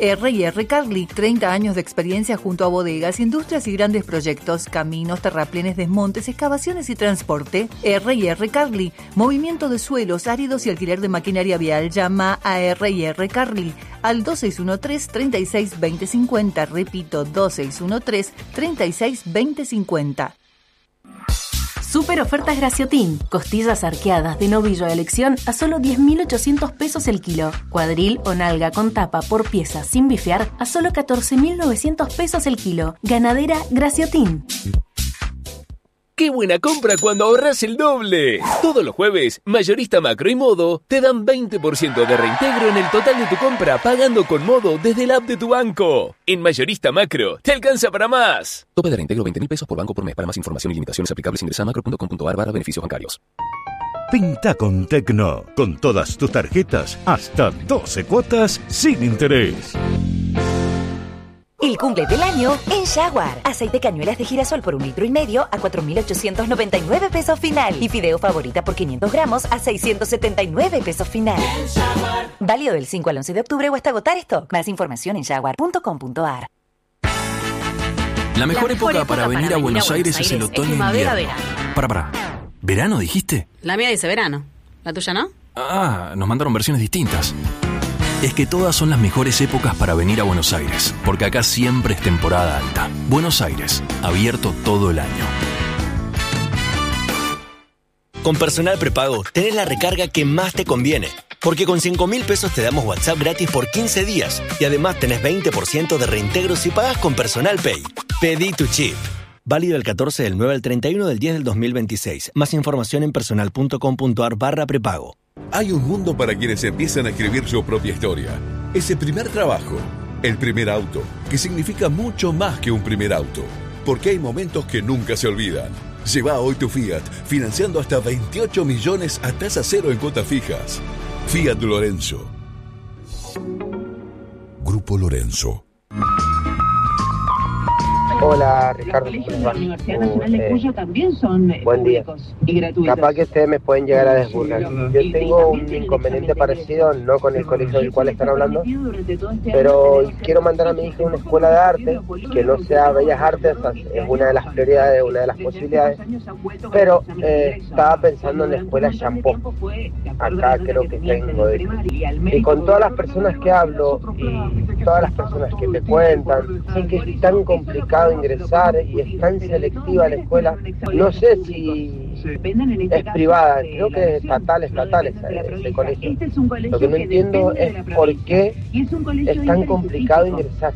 R&R Carly, 30 años de experiencia junto a bodegas, industrias y grandes proyectos, caminos, terraplenes, desmontes, excavaciones y transporte. R&R Carly, movimiento de suelos áridos y alquiler de maquinaria vial. Llama a R&R Carly al 2613-362050. Repito, 2613-362050. Super ofertas Graciotin. Costillas arqueadas de novillo a elección a solo 10.800 pesos el kilo. Cuadril o nalga con tapa por pieza sin bifear a solo 14.900 pesos el kilo. Ganadera Graciotin. ¡Qué buena compra cuando ahorras el doble! Todos los jueves, Mayorista Macro y Modo te dan 20% de reintegro en el total de tu compra pagando con Modo desde la app de tu banco. En Mayorista Macro, te alcanza para más. Tope de reintegro 20.000 pesos por banco por mes. Para más información y limitaciones aplicables ingresa a macro.com.ar/beneficios bancarios. Pinta con Tecno. Con todas tus tarjetas, hasta 12 cuotas sin interés. El cumple del año en Jaguar. Aceite cañuelas de girasol por 1,5 litros a 4.899 pesos final. Y fideo favorita por 500 gramos a 679 pesos final. Válido del 5 al 11 de octubre o hasta agotar stock. Más información en jaguar.com.ar. La mejor época para venir a Buenos Aires es el otoño e invierno. Para. ¿Verano dijiste? La mía dice verano. ¿La tuya no? Ah, nos mandaron versiones distintas. Es que todas son las mejores épocas para venir a Buenos Aires, porque acá siempre es temporada alta. Buenos Aires, abierto todo el año. Con Personal Prepago tenés la recarga que más te conviene, porque con 5.000 pesos te damos WhatsApp gratis por 15 días y además tenés 20% de reintegro si pagas con Personal Pay. Pedí tu chip. Válido del 14 del 9 al 31 del 10 del 2026. Más información en personal.com.ar/prepago. Hay un mundo para quienes empiezan a escribir su propia historia. Ese primer trabajo, el primer auto, que significa mucho más que un primer auto. Porque hay momentos que nunca se olvidan. Lleva hoy tu Fiat, financiando hasta 28 millones a tasa cero en cuotas fijas. Fiat Lorenzo. Grupo Lorenzo. Hola, Ricardo. Los colegios de la Universidad Nacional de Cuyo también son públicos y gratuitos. Capaz que ustedes me pueden llegar a desburgar. Yo tengo un inconveniente parecido, no con el colegio del cual están hablando, pero quiero mandar a mi hija a una escuela de arte, que no sea Bellas Artes, es una de las prioridades, una de las posibilidades, pero estaba pensando en la escuela Champó. Acá creo que tengo. Y con todas las personas que hablo y todas las personas que me cuentan, sé que es tan complicado ingresar y es tan selectiva la escuela. No sé si es privada, creo que es estatal ese colegio. Lo que no entiendo es por qué es tan complicado ingresar.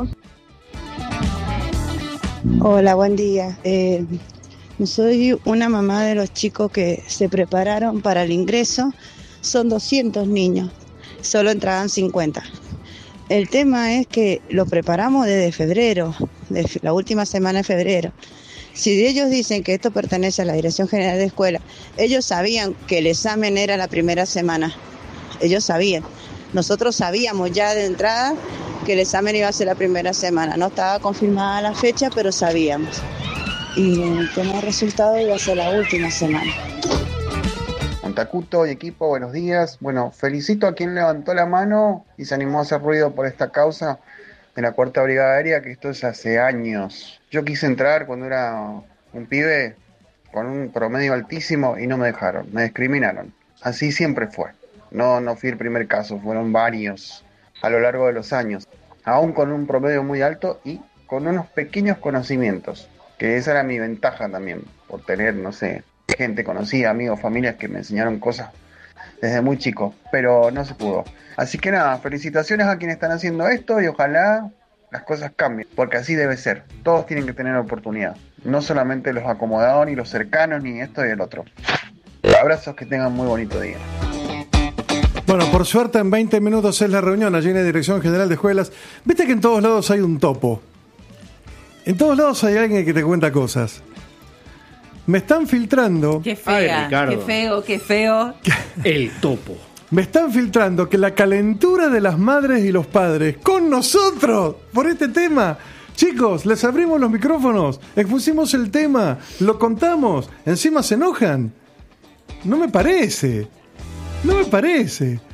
Hola, buen día. Soy una mamá de los chicos que se prepararon para el ingreso. Son 200 niños, solo entraban 50. El tema es que lo preparamos desde febrero, de la última semana de febrero. Si ellos dicen que esto pertenece a la Dirección General de Escuela, ellos sabían que el examen era la primera semana. Ellos sabían. Nosotros sabíamos ya de entrada que el examen iba a ser la primera semana. No estaba confirmada la fecha, pero sabíamos. Y el tema de resultados iba a ser la última semana. Montacuto y equipo, buenos días. Bueno, felicito a quien levantó la mano y se animó a hacer ruido por esta causa de la Cuarta Brigada Aérea, que esto es hace años. Yo quise entrar cuando era un pibe con un promedio altísimo y no me dejaron, me discriminaron. Así siempre fue. No fui el primer caso, fueron varios a lo largo de los años. Aún con un promedio muy alto y con unos pequeños conocimientos, que esa era mi ventaja también, por tener, no sé, gente conocida, amigos, familias que me enseñaron cosas desde muy chico, pero no se pudo. Así que nada, felicitaciones a quienes están haciendo esto y ojalá las cosas cambien, porque así debe ser. Todos tienen que tener oportunidad, no solamente los acomodados, ni los cercanos, ni esto y el otro. Abrazos, que tengan muy bonito día. Bueno, por suerte en 20 minutos es la reunión allí en la Dirección General de Escuelas. Viste que en todos lados hay un topo. En todos lados hay alguien que te cuenta cosas. Me están filtrando... Qué fea, qué feo. El topo. Me están filtrando que la calentura de las madres y los padres con nosotros por este tema. Chicos, les abrimos los micrófonos, expusimos el tema, lo contamos, encima se enojan. No me parece.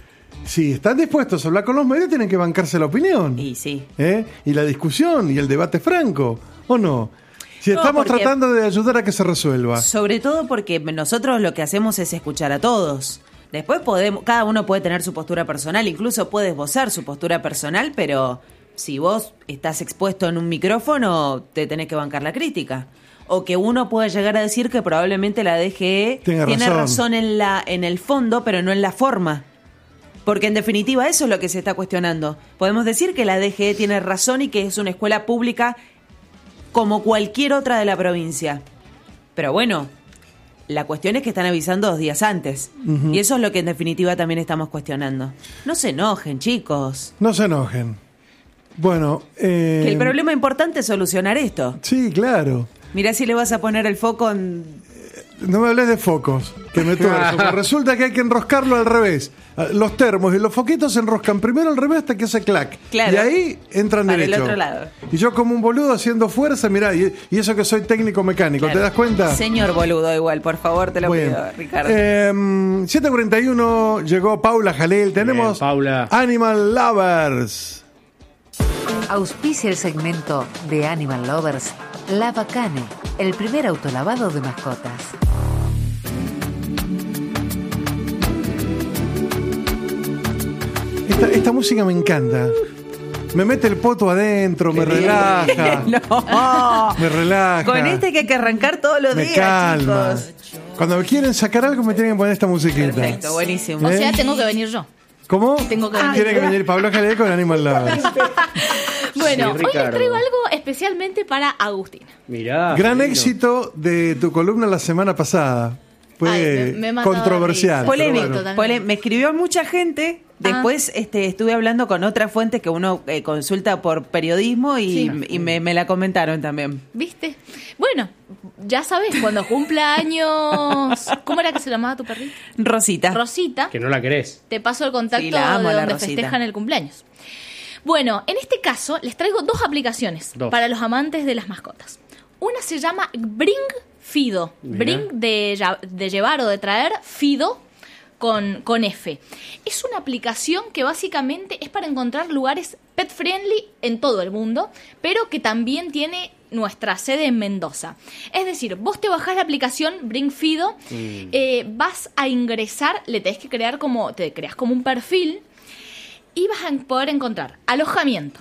si están dispuestos a hablar con los medios, tienen que bancarse la opinión. Y sí. Y la discusión y el debate franco, ¿o no? Si estamos tratando de ayudar a que se resuelva. Sobre todo porque nosotros lo que hacemos es escuchar a todos. Después cada uno puede tener su postura personal, incluso puede esbozar su postura personal, pero si vos estás expuesto en un micrófono, te tenés que bancar la crítica. O que uno puede llegar a decir que probablemente la DGE tiene razón en el fondo, pero no en la forma. Porque en definitiva eso es lo que se está cuestionando. Podemos decir que la DGE tiene razón y que es una escuela pública como cualquier otra de la provincia. Pero bueno, la cuestión es que están avisando 2 días antes. Y eso es lo que en definitiva también estamos cuestionando. No se enojen, chicos. No se enojen. Bueno, que el problema importante es solucionar esto. Sí, claro. Mirá si le vas a poner el foco en... No me hables de focos, que me tuerzo. Resulta que hay que enroscarlo al revés. Los termos y los foquitos se enroscan primero al revés hasta que hace clac. Claro. Y ahí entran para derecho. El otro lado. Y yo como un boludo haciendo fuerza, mirá, y eso que soy técnico mecánico, claro. ¿Te das cuenta? Señor boludo igual, por favor, te lo pido, Ricardo. 7:41 llegó Paula Jalel. Tenemos bien, Paula. Animal Lovers. Auspicia el segmento de Animal Lovers Lavacane, el primer autolavado de mascotas. Esta música me encanta. Me mete el poto adentro, me relaja. No. Me relaja. Con que hay que arrancar todos los días, me calma. chicos. Cuando me quieren sacar algo me tienen que poner esta musiquita. Perfecto, buenísimo. O sea, tengo que venir yo. ¿Cómo? Tengo que venir. Tiene que venir Pablo Jalel con Animal Lovers. Bueno, hoy les traigo algo especialmente para Agustina. Mirá. Gran éxito de tu columna la semana pasada. Fue controversial. Polémico. Me escribió mucha gente. Después estuve hablando con otras fuentes que uno consulta por periodismo y me la comentaron también. ¿Viste? Bueno, ya sabes, cuando cumpla años... ¿Cómo era que se llamaba tu perrito? Rosita. Que no la querés. Te paso el contacto Sí, la amo, de la donde Rosita. festejan el cumpleaños. Bueno, en este caso les traigo 2 aplicaciones para los amantes de las mascotas. Una se llama Bring Fido. Bring de llevar o de traer, Fido con F. Es una aplicación que básicamente es para encontrar lugares pet friendly en todo el mundo, pero que también tiene nuestra sede en Mendoza. Es decir, vos te bajás la aplicación Bring Fido, vas a ingresar, te creas como un perfil y vas a poder encontrar alojamiento,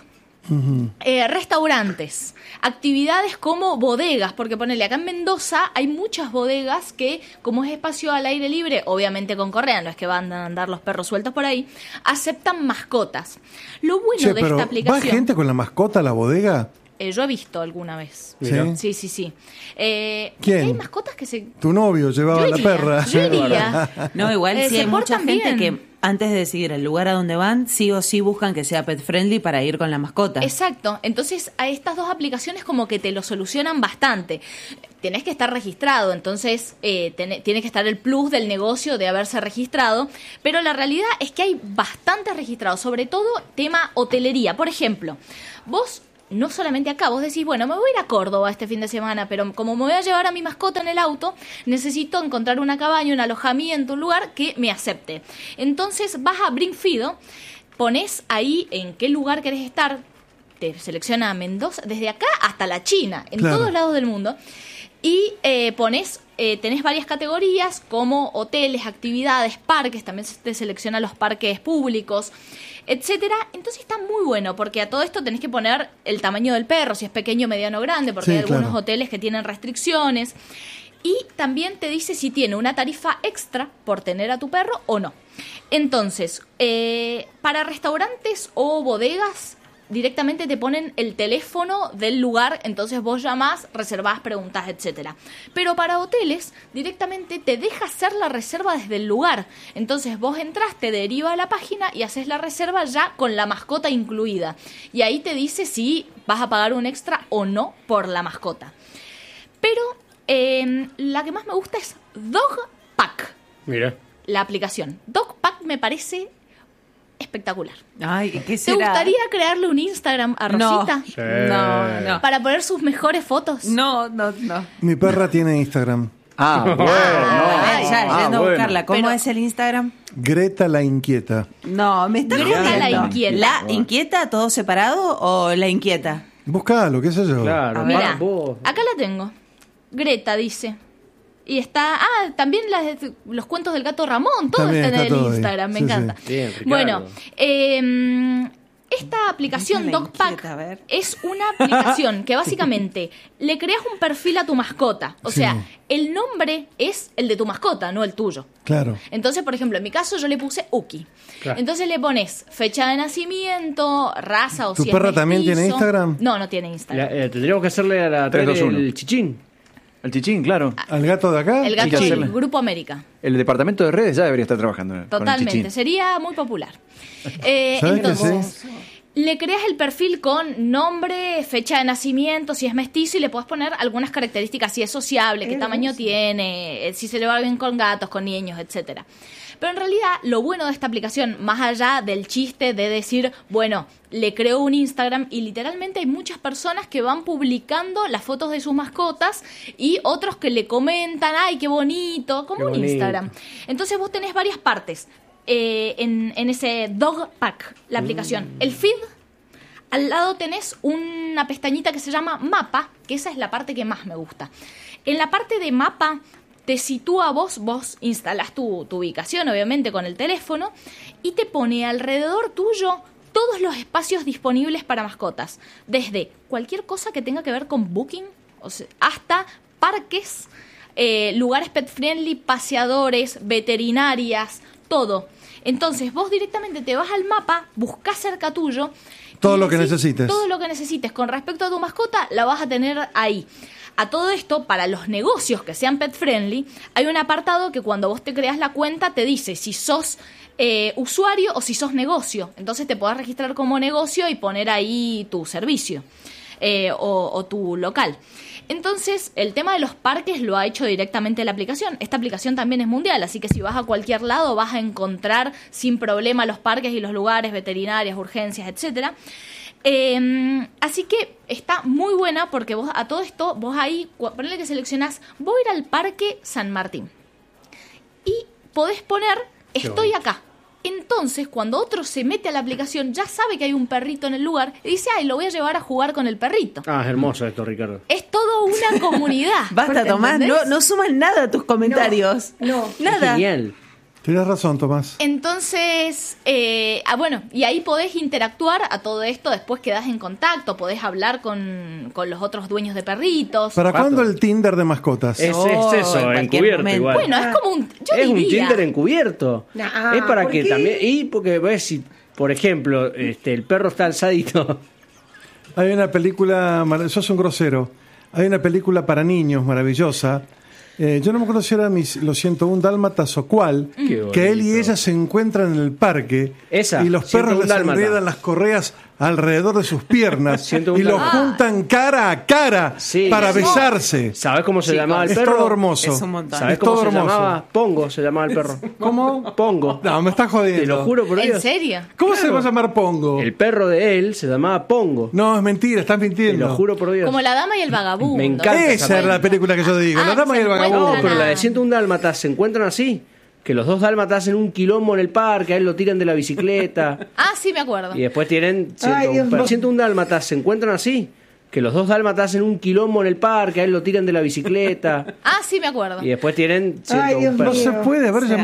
restaurantes, actividades como bodegas, porque ponele, acá en Mendoza hay muchas bodegas que, como es espacio al aire libre, obviamente con correa, no es que van a andar los perros sueltos por ahí, aceptan mascotas. Lo bueno de esta aplicación... ¿Va gente con la mascota a la bodega? Yo he visto alguna vez. Sí. ¿Quién? Hay mascotas que se... Tu novio llevaba la perra. Yo iría. No, igual sí hay mucha gente bien. que antes de decidir el lugar a donde van, sí o sí buscan que sea pet friendly para ir con la mascota. Exacto. Entonces, a estas 2 aplicaciones como que te lo solucionan bastante. Tenés que estar registrado, entonces tiene que estar el plus del negocio de haberse registrado, pero la realidad es que hay bastantes registrados, sobre todo tema hotelería. Por ejemplo, vos... No solamente acá, vos decís, bueno, me voy a ir a Córdoba este fin de semana, pero como me voy a llevar a mi mascota en el auto, necesito encontrar una cabaña, un alojamiento, un lugar que me acepte. Entonces vas a Bring Fido, pones ahí en qué lugar querés estar, te selecciona Mendoza, desde acá hasta la China, en todos lados del mundo, y tenés varias categorías como hoteles, actividades, parques, también te selecciona los parques públicos, etcétera. Entonces está muy bueno, porque a todo esto tenés que poner el tamaño del perro, si es pequeño, mediano o grande, porque hay algunos hoteles que tienen restricciones. Y también te dice si tiene una tarifa extra por tener a tu perro o no. Entonces, para restaurantes o bodegas, directamente te ponen el teléfono del lugar, entonces vos llamás, reservás, preguntás, etcétera. Pero para hoteles, directamente te deja hacer la reserva desde el lugar. Entonces vos entrás, te deriva a la página y haces la reserva ya con la mascota incluida. Y ahí te dice si vas a pagar un extra o no por la mascota. Pero la que más me gusta es Dog Pack. Mira. La aplicación. Dog Pack me parece espectacular. Ay, ¿qué será? ¿Te gustaría crearle un Instagram a Rosita? No. ¿Para poner sus mejores fotos? No. Mi perra tiene Instagram. Yendo a buscarla. ¿Cómo es el Instagram? Greta la Inquieta. No, me está Greta la Inquieta. ¿La Inquieta todo separado o la Inquieta? Buscalo, qué sé yo. Claro, Mirá, acá la tengo. Greta dice. Y está... también los cuentos del gato Ramón. Todo También está en está el todo Instagram. ahí. Me encanta. Bien, Ricardo. Bueno, esta aplicación DogPack es una aplicación que básicamente le creas un perfil a tu mascota. O sea, el nombre es el de tu mascota, no el tuyo. Claro. Entonces, por ejemplo, en mi caso yo le puse Uki. Claro. Entonces le pones fecha de nacimiento, raza o ¿Tu si perra es también mestizo. tiene Instagram? No tiene Instagram. Tendríamos que hacerle a la 3, 2, 1. el chichín. El chichín, claro. ¿Al gato de acá? El gato del Grupo América. El departamento de redes ya debería estar trabajando con el Totalmente, chichín. sería muy popular. ¿Sabes Entonces, qué sí? le creas el perfil con nombre, fecha de nacimiento, si es mestizo, y le puedes poner algunas características, si es sociable, qué tamaño tiene, si se le va bien con gatos, con niños, etcétera. Pero en realidad, lo bueno de esta aplicación, más allá del chiste de decir, bueno, le creo un Instagram, y literalmente hay muchas personas que van publicando las fotos de sus mascotas y otros que le comentan, ¡ay, qué bonito! Como un Instagram. Entonces vos tenés varias partes en ese DogPack, la aplicación. El feed, al lado tenés una pestañita que se llama Mapa, que esa es la parte que más me gusta. En la parte de Mapa te sitúa vos instalás tu ubicación, obviamente, con el teléfono, y te pone alrededor tuyo todos los espacios disponibles para mascotas. Desde cualquier cosa que tenga que ver con Booking, o sea, hasta parques, lugares pet friendly, paseadores, veterinarias, todo. Entonces vos directamente te vas al mapa, buscás cerca tuyo. Todo lo que necesites. Todo lo que necesites con respecto a tu mascota la vas a tener ahí. A todo esto, para los negocios que sean pet friendly, hay un apartado que cuando vos te creas la cuenta te dice si sos usuario o si sos negocio. Entonces te podés registrar como negocio y poner ahí tu servicio o tu local. Entonces, el tema de los parques lo ha hecho directamente la aplicación. Esta aplicación también es mundial, así que si vas a cualquier lado vas a encontrar sin problema los parques y los lugares, veterinarias, urgencias, etcétera. Así que está muy buena porque vos a todo esto, vos ahí, ponele que seleccionás, voy a ir al Parque San Martín. Y podés poner, estoy acá. Entonces, cuando otro se mete a la aplicación, ya sabe que hay un perrito en el lugar y dice, ay, lo voy a llevar a jugar con el perrito. Es hermoso esto, Ricardo. Es todo una comunidad. Basta, Tomás, no suman nada a tus comentarios. No, nada. Genial. Tienes razón, Tomás. Entonces, bueno, y ahí podés interactuar a todo esto, después quedás en contacto, podés hablar con los otros dueños de perritos. ¿Para cuándo el Tinder de mascotas? Es eso, encubierto igual. Bueno, es como un... un Tinder encubierto. Es para que también... Y porque ves si, por ejemplo, el perro está alzadito. Hay una película... Sos un grosero. Hay una película para niños maravillosa. Yo no me acuerdo si era los 101 Dálmatas o cuál, que él y ella se encuentran en el parque y los perros les enredan las correas alrededor de sus piernas y los juntan cara a cara para besarse. ¿Sabes cómo se llamaba el perro? Es todo hermoso. Es un montón. ¿Sabes cómo se llamaba? Pongo se llamaba el perro. ¿Cómo? Pongo. No, me estás jodiendo. Te lo juro por Dios. ¿En serio? ¿Cómo se va a llamar Pongo? El perro de él se llamaba Pongo. No, es mentira, estás mintiendo. Te lo juro por Dios. Como La Dama y el Vagabundo. Me encanta. Esa era la película que yo digo, La Dama y el Vagabundo. No, pero la de 101 Dálmatas se encuentran así. Que los dos dálmatas hacen un quilombo en el parque, a él lo tiran de la bicicleta. Sí, me acuerdo. Y después tienen 101 dálmatas, se encuentran así. Que los dos dálmatas hacen un quilombo en el parque, a él lo tiran de la bicicleta. Sí, me acuerdo. Y después tienen... No se puede haber llamado